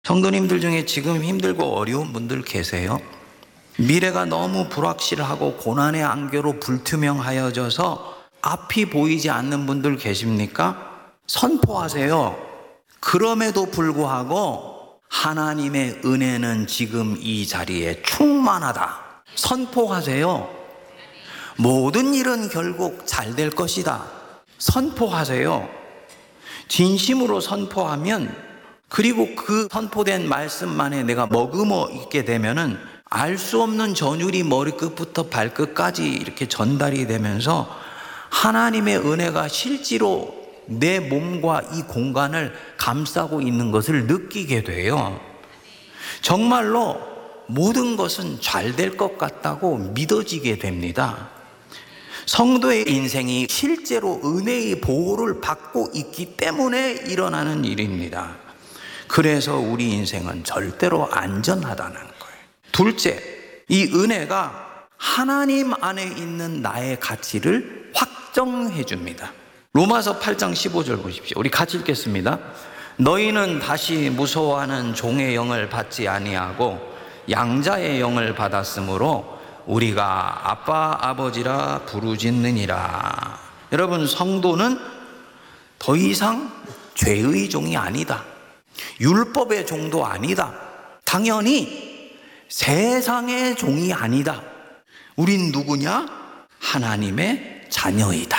성도님들 중에 지금 힘들고 어려운 분들 계세요? 미래가 너무 불확실하고 고난의 안개로 불투명하여져서 앞이 보이지 않는 분들 계십니까? 선포하세요. 그럼에도 불구하고 하나님의 은혜는 지금 이 자리에 충만하다. 선포하세요. 모든 일은 결국 잘 될 것이다. 선포하세요. 진심으로 선포하면, 그리고 그 선포된 말씀만에 내가 머금어 있게 되면은 알 수 없는 전율이 머리끝부터 발끝까지 이렇게 전달이 되면서 하나님의 은혜가 실제로 내 몸과 이 공간을 감싸고 있는 것을 느끼게 돼요. 정말로 모든 것은 잘 될 것 같다고 믿어지게 됩니다. 성도의 인생이 실제로 은혜의 보호를 받고 있기 때문에 일어나는 일입니다. 그래서 우리 인생은 절대로 안전하다는 거예요. 둘째, 이 은혜가 하나님 안에 있는 나의 가치를 확정해 줍니다. 로마서 8장 15절 보십시오. 우리 같이 읽겠습니다. 너희는 다시 무서워하는 종의 영을 받지 아니하고 양자의 영을 받았으므로 우리가 아빠 아버지라 부르짖느니라. 여러분, 성도는 더 이상 죄의 종이 아니다. 율법의 종도 아니다. 당연히 세상의 종이 아니다. 우린 누구냐? 하나님의 자녀이다.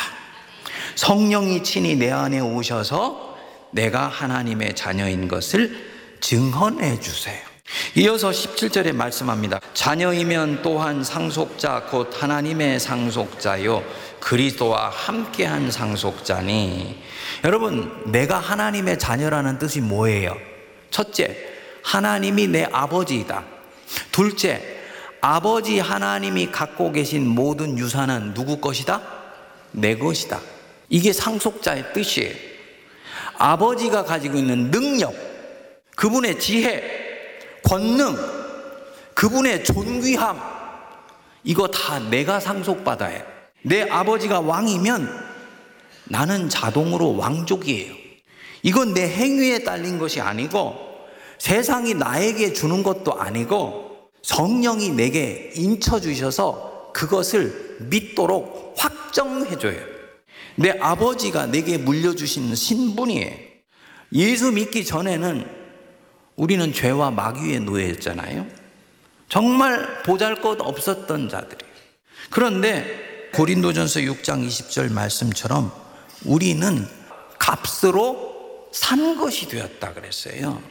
성령이 친히 내 안에 오셔서 내가 하나님의 자녀인 것을 증언해 주세요. 이어서 17절에 말씀합니다. 자녀이면 또한 상속자 곧 하나님의 상속자요 그리스도와 함께한 상속자니. 여러분, 내가 하나님의 자녀라는 뜻이 뭐예요? 첫째, 하나님이 내 아버지이다. 둘째, 아버지 하나님이 갖고 계신 모든 유산은 누구 것이다? 내 것이다. 이게 상속자의 뜻이에요. 아버지가 가지고 있는 능력, 그분의 지혜, 권능, 그분의 존귀함, 이거 다 내가 상속받아야 해요. 내 아버지가 왕이면 나는 자동으로 왕족이에요. 이건 내 행위에 딸린 것이 아니고 세상이 나에게 주는 것도 아니고 성령이 내게 인쳐주셔서 그것을 믿도록 확정해줘요. 내 아버지가 내게 물려주신 신분이에요. 예수 믿기 전에는 우리는 죄와 마귀의 노예였잖아요. 정말 보잘것 없었던 자들이에요. 그런데 고린도전서 6장 20절 말씀처럼 우리는 값으로 산 것이 되었다 그랬어요.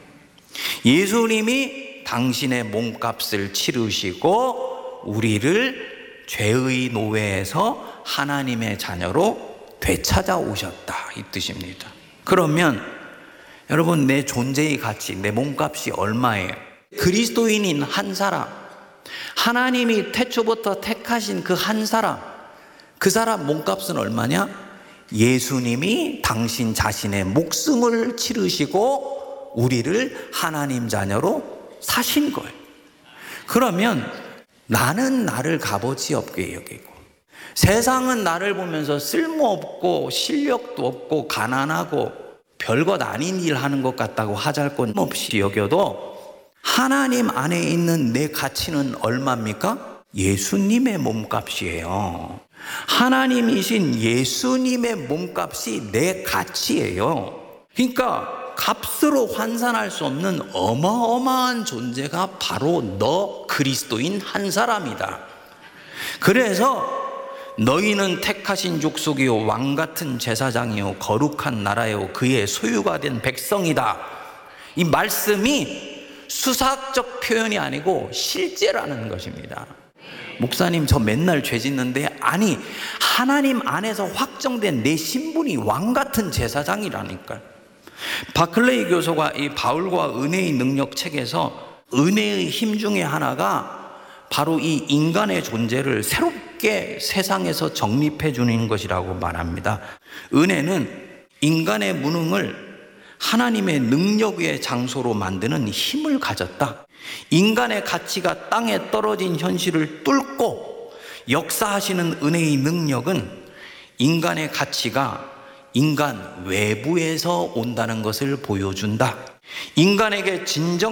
예수님이 당신의 몸값을 치르시고 우리를 죄의 노예에서 하나님의 자녀로 되찾아 오셨다, 이 뜻입니다. 그러면 여러분, 내 존재의 가치, 내 몸값이 얼마예요? 그리스도인인 한 사람, 하나님이 태초부터 택하신 그 한 사람, 그 사람 몸값은 얼마냐? 예수님이 당신 자신의 목숨을 치르시고 우리를 하나님 자녀로 사신 거예요. 그러면 나는 나를 값어치 없게 여기고 세상은 나를 보면서 쓸모없고 실력도 없고 가난하고 별것 아닌 일 하는 것 같다고 하잘것없이 여겨도 하나님 안에 있는 내 가치는 얼마입니까? 예수님의 몸값이에요. 하나님이신 예수님의 몸값이 내 가치예요. 그러니까 값으로 환산할 수 없는 어마어마한 존재가 바로 너 그리스도인 한 사람이다. 그래서 너희는 택하신 족속이요 왕같은 제사장이요 거룩한 나라요 그의 소유가 된 백성이다. 이 말씀이 수사학적 표현이 아니고 실제라는 것입니다. 목사님, 저 맨날 죄 짓는데, 아니, 하나님 안에서 확정된 내 신분이 왕같은 제사장이라니까요. 바클레이 교수가 이 바울과 은혜의 능력 책에서 은혜의 힘 중에 하나가 바로 이 인간의 존재를 새롭게 세상에서 정립해 주는 것이라고 말합니다. 은혜는 인간의 무능을 하나님의 능력의 장소로 만드는 힘을 가졌다. 인간의 가치가 땅에 떨어진 현실을 뚫고 역사하시는 은혜의 능력은 인간의 가치가 인간 외부에서 온다는 것을 보여준다. 인간에게 진정